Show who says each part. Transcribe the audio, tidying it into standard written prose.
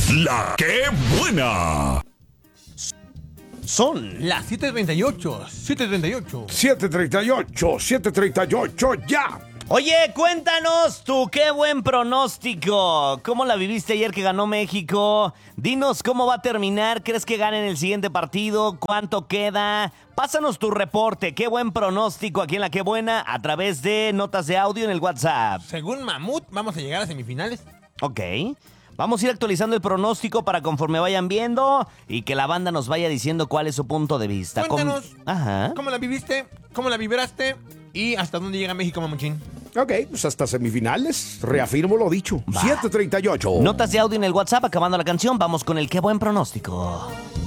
Speaker 1: La que buena.
Speaker 2: Son las 7:38.
Speaker 3: 7:38, ya.
Speaker 2: Oye, cuéntanos tu qué buen pronóstico. ¿Cómo la viviste ayer que ganó México? Dinos cómo va a terminar. ¿Crees que gane en el siguiente partido? ¿Cuánto queda? Pásanos tu reporte. Qué buen pronóstico aquí en La Qué Buena a través de notas de audio en el WhatsApp.
Speaker 4: Según Mamut, vamos a llegar a semifinales.
Speaker 2: Ok. Vamos a ir actualizando el pronóstico para conforme vayan viendo y que la banda nos vaya diciendo cuál es su punto de vista.
Speaker 4: Cuéntanos
Speaker 2: Ajá.
Speaker 4: cómo la viviste, cómo la vibraste y hasta dónde llega México, Mamuchín.
Speaker 3: Ok, pues hasta semifinales. Reafirmo lo dicho.
Speaker 2: Va.
Speaker 3: 7:38.
Speaker 2: Notas de audio en el WhatsApp acabando la canción. Vamos con el qué buen pronóstico.